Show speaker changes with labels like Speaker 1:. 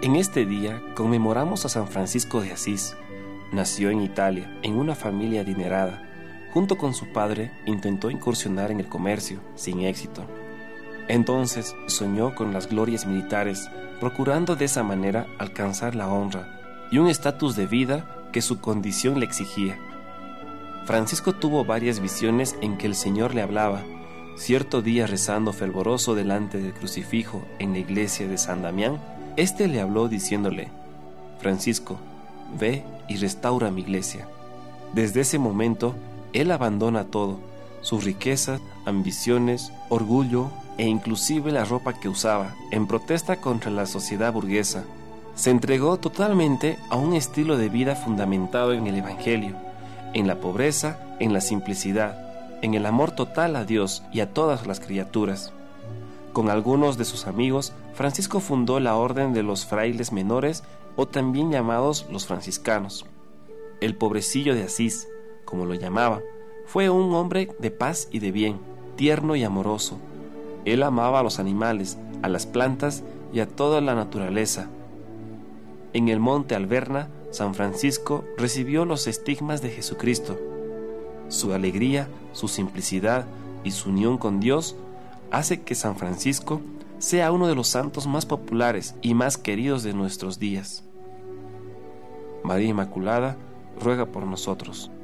Speaker 1: En este día conmemoramos a San Francisco de Asís. Nació en Italia, en una familia adinerada. Junto con su padre, intentó incursionar en el comercio, sin éxito. Entonces soñó con las glorias militares, procurando de esa manera alcanzar la honra y un estatus de vida que su condición le exigía. Francisco tuvo varias visiones en que el Señor le hablaba. Cierto día, rezando fervoroso delante del crucifijo en la iglesia de San Damián, éste le habló diciéndole: Francisco, ve y restaura mi iglesia. Desde ese momento, él abandona todo, sus riquezas, ambiciones, orgullo e inclusive la ropa que usaba, en protesta contra la sociedad burguesa. Se entregó totalmente a un estilo de vida fundamentado en el Evangelio, en la pobreza, en la simplicidad, en el amor total a Dios y a todas las criaturas. Con algunos de sus amigos, Francisco fundó la Orden de los Frailes Menores, o también llamados los franciscanos. El pobrecillo de Asís, como lo llamaba, fue un hombre de paz y de bien, tierno y amoroso. Él amaba a los animales, a las plantas y a toda la naturaleza. En el monte Alverna, San Francisco recibió los estigmas de Jesucristo. Su alegría, su simplicidad y su unión con Dios hace que San Francisco sea uno de los santos más populares y más queridos de nuestros días. María Inmaculada, ruega por nosotros.